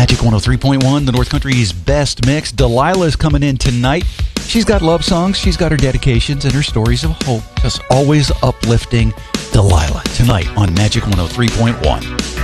Magic 103.1, the North Country's best mix. Delilah's coming in tonight. She's got love songs, she's got her dedications, and her stories of hope. Just always uplifting. Delilah tonight on Magic 103.1.